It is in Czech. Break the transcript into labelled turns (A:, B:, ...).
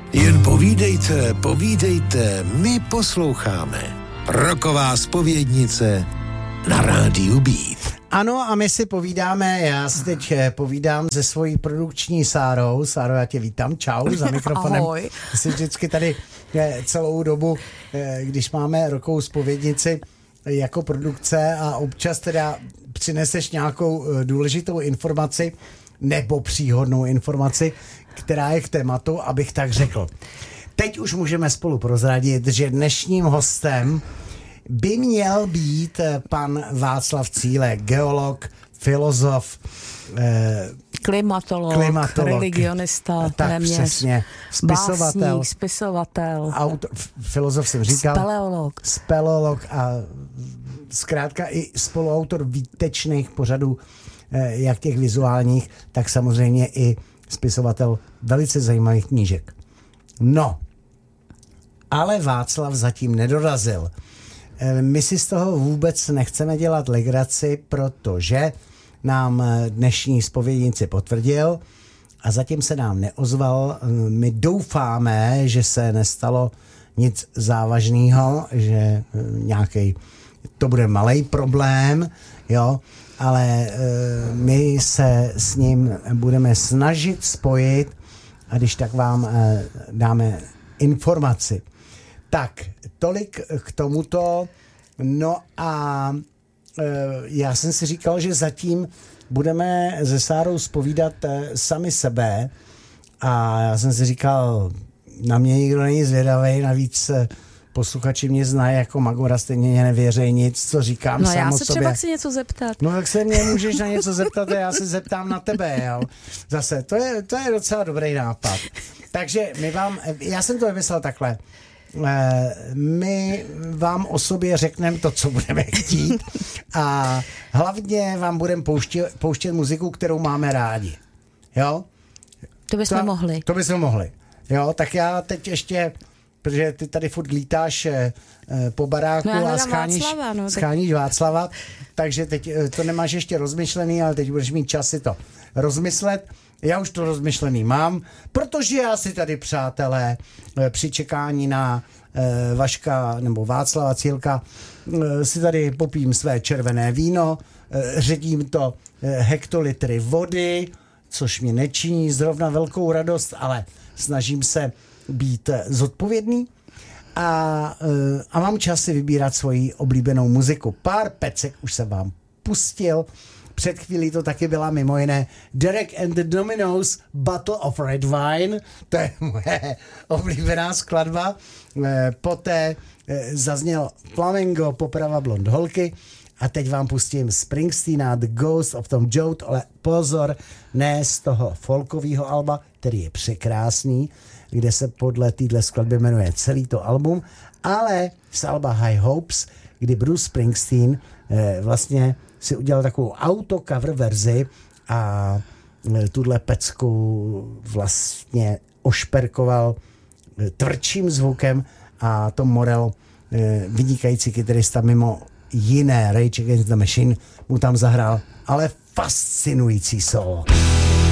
A: Jen povídejte, povídejte, my posloucháme. Rocková zpovědnice na rádiu Beat.
B: Ano, a my si povídáme, já si teď povídám se svojí produkční Sárou. Sáro, já tě vítám, čau, za mikrofonem.
C: Ahoj.
B: Jsi vždycky tady celou dobu, když máme rockovou zpovědnici jako produkce a občas teda přineseš nějakou důležitou informaci nebo příhodnou informaci, která je k tématu, abych tak řekl. Teď už můžeme spolu prozradit, že dnešním hostem by měl být pan Václav Cílek, geolog, filozof,
C: klimatolog, religionista,
B: tak
C: téměř,
B: přesně, spisovatel,
C: básník, spisovatel,
B: filozof jsem říkal,
C: speleolog
B: a zkrátka i spoluautor výtečných pořadů, jak těch vizuálních, tak samozřejmě i spisovatel velice zajímavých knížek. No, ale Václav zatím nedorazil. My si z toho vůbec nechceme dělat legraci, protože nám dnešní zpovědnici potvrdil a zatím se nám neozval. My doufáme, že se nestalo nic závažného, že nějaký to bude malej problém, jo, ale my se s ním budeme snažit spojit a když tak vám dáme informaci. Tak, tolik k tomuto. No a já jsem si říkal, že zatím budeme se Sárou zpovídat sami sebe a já jsem si říkal, na mě nikdo není zvědavej, navíc posluchači mě znají jako Magora, stejně mě nevěří nic, co říkám sám o sobě.
C: No já se třeba chci něco zeptat.
B: No tak se mě můžeš na něco zeptat a já se zeptám na tebe, jo. Zase, to je docela dobrý nápad. Takže já jsem to vymyslel takhle. My vám o sobě řekneme to, co budeme chtít a hlavně vám budeme pouštět muziku, kterou máme rádi. Jo?
C: To bychom mohli.
B: To bychom mohli. Jo, tak já teď ještě, protože ty tady furt lítáš po baráku a scháníš Václava, takže teď to nemáš ještě rozmyšlený, ale teď budeš mít čas si to rozmyslet. Já už to rozmyšlený mám, protože já si tady, přátelé, při čekání na Vaška nebo Václava Cílka si tady popím své červené víno, ředím to hektolitry vody, což mi nečiní zrovna velkou radost, ale snažím se být zodpovědný a mám čas si vybírat svoji oblíbenou muziku. Pár pecek už jsem vám pustil. Před chvílí to taky byla mimo jiné Derek and the Dominos Bottle of Red Wine, to je moje oblíbená skladba. Poté zazněl Flamengo, poprava blond holky a teď vám pustím Springsteena The Ghost of Tom Joad, ale pozor, ne z toho folkového alba, který je překrásný, kde se podle téhle skladby jmenuje celý to album, ale z alba High Hopes, kdy Bruce Springsteen vlastně si udělal takovou autocover verzi a tuhle pecku vlastně ošperkoval tvrdším zvukem a Tom Morello, vynikající kytarista, mimo jiné Rage Against the Machine, mu tam zahrál ale fascinující solo.